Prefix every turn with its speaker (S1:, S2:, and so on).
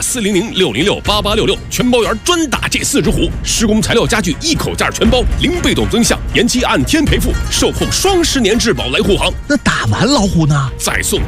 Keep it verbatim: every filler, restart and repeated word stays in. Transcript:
S1: 四零零六零六八八六六，全包员专打这四只虎。施工材料家具一口价全包，零被动增项，延期按天赔付，售后双十年质保来护航。
S2: 那打完老虎呢？
S1: 再送